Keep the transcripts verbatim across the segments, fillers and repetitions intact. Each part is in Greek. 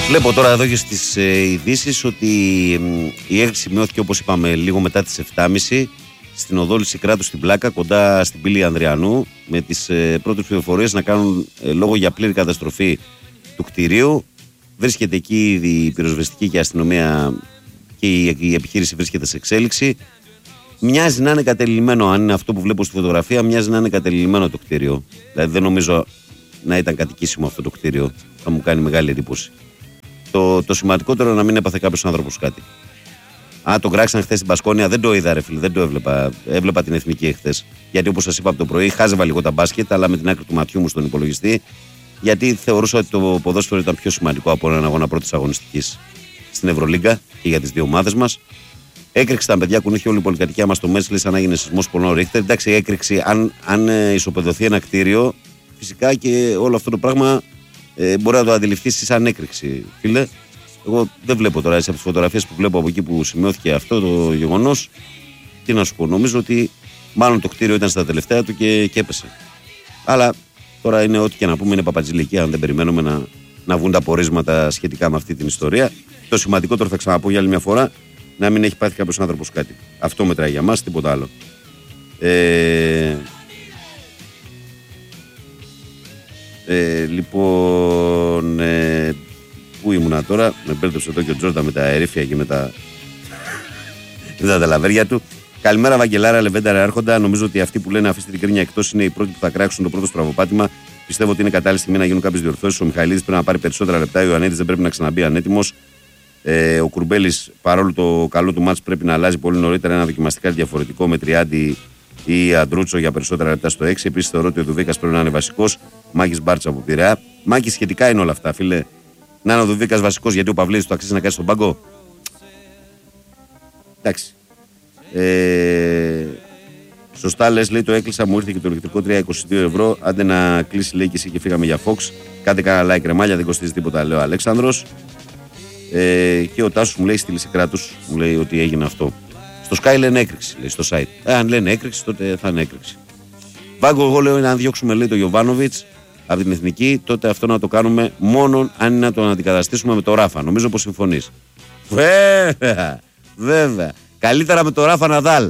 Βλέπω τώρα εδώ και στις ε, ειδήσεις ότι ε, η έκρηξη σημειώθηκε, όπως είπαμε, λίγο μετά τις επτά και μισή στην οδό Λυσικράτου στην Πλάκα, κοντά στην πύλη Ανδριανού, με τις ε, πρώτες πληροφορίες να κάνουν ε, λόγο για πλήρη καταστροφή του κτηρίου. Βρίσκεται εκεί η πυροσβεστική και η αστυνομία και η, η επιχείρηση βρίσκεται σε εξέλιξη. Μοιάζει να είναι κατελημμένο, αν είναι αυτό που βλέπω στη φωτογραφία, μοιάζει να είναι κατελημμένο το κτίριο. Δηλαδή δεν νομίζω να ήταν κατοικήσιμο αυτό το κτίριο. Θα μου κάνει μεγάλη εντύπωση. Το, το σημαντικότερο είναι να μην έπαθε κάποιος άνθρωπος κάτι. Α, το κράξαν χθες στην Πασκόνια, δεν το είδα, ρε φίλε, δεν το έβλεπα. Έβλεπα την εθνική χθες. Γιατί όπως σας είπα από το πρωί, χάζευα λίγο τα μπάσκετ, αλλά με την άκρη του ματιού μου στον υπολογιστή. Γιατί θεωρούσα ότι το ποδόσφαιρο ήταν πιο σημαντικό από έναν αγώνα πρώτης αγωνιστικής στην Ευρωλίγκα και για τις δύο ομάδες μας. Έκρηξη τα παιδιά, κουνήχε όλη η πολυκατοικία μας στο Μέτσλι, σαν να έγινε σεισμός πολλών Ρίχτερ. Εντάξει, έκρηξη, αν, αν ε, ισοπεδωθεί ένα κτίριο, φυσικά και όλο αυτό το πράγμα ε, μπορεί να το αντιληφθεί σαν έκρηξη, φίλε. Εγώ δεν βλέπω τώρα, έτσι, από τις φωτογραφίες που βλέπω από εκεί που σημειώθηκε αυτό το γεγονός, τι να σου πω, νομίζω ότι μάλλον το κτίριο ήταν στα τελευταία του και, και έπεσε. Αλλά τώρα είναι ό,τι και να πούμε, είναι παπατζηλικία, αν δεν περιμένουμε να, να βγουν τα πορίσματα σχετικά με αυτή την ιστορία. Το σημαντικότερο, θα ξαναπώ για άλλη μια φορά, να μην έχει πάθει κάποιος άνθρωπος κάτι. Αυτό μετράει για μας, τίποτα άλλο. Ε, ε, λοιπόν, ε, πού ήμουνα τώρα, με μπέρδεψε εδώ και ο Τζόρνταν με τα ερήφια και με τα, με τα ταλαβέρια του. Καλημέρα, Βαγγελάρα, Λεβένταρα, Άρχοντα. Νομίζω ότι αυτοί που λένε αφήστε την κρίνια εκτός είναι οι πρώτοι που θα κράξουν το πρώτο στραβοπάτημα. Πιστεύω ότι είναι κατάλληλη στιγμή να γίνουν κάποιες διορθώσεις. Ο Μιχαηλίδης πρέπει να πάρει περισσότερα λεπτά. Ο Ιωαννίδης δεν πρέπει να ξαναμπεί ανέτοιμος. Ε, ο Κουρμπέλης, παρόλο το καλό του μάτς, πρέπει να αλλάζει πολύ νωρίτερα ένα δοκιμαστικά διαφορετικό με Τριάντη ή Αντρούτσο για περισσότερα λεπτά στο έξι. Επίσης θεωρώ ότι ο Δουβίκας πρέπει να είναι βασικός. Μάκης Μπάρτσα από Πειραιά. Μάκη, σχετικά είναι όλα αυτά, φίλε. Να είναι ο Δουβίκας βασικός γιατί ο Παυλίδης του αξίζει να κάτσει στον πάγκο. Εντάξει. Ε, σωστά λες, λέει, το έκλεισα, μου ήρθε και το ηλεκτρικό τρία είκοσι δύο ευρώ. Άντε να κλείσει, λέει, και εσύ και φύγαμε για Fox. Κάντε κανένα like, κρεμάλια, δεν κοστίζει τίποτα, λέει ο Αλέξανδρος. Ε, και ο Τάσος μου λέει στη Λυσικράτους, μου λέει ότι έγινε αυτό. Στο Sky λένε έκρηξη, λέει, στο site. Ε, αν λένε έκρηξη, τότε θα είναι έκρηξη. Βάγκο, εγώ λέω, είναι αν διώξουμε, λέει, το Γιοβάνοβιτς από την εθνική, τότε αυτό να το κάνουμε μόνο αν είναι να τον αντικαταστήσουμε με το Ράφα. Νομίζω πως συμφωνείς. Βέβαια, βέβαια. Καλύτερα με το Ράφα Ναδάλ.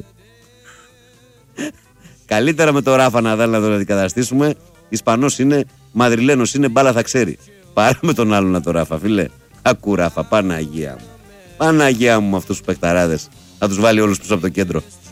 Καλύτερα με το Ράφα Ναδάλ να τον αντικαταστήσουμε. Ισπανός είναι, Μαδριλένος είναι, μπάλα θα ξέρει. Παρά με τον άλλον να το Ράφα, φίλε. Ακού Ράφα, Παναγία μου. Παναγία μου με αυτούς τους παιχταράδες. Να τους βάλει όλους πίσω από το κέντρο.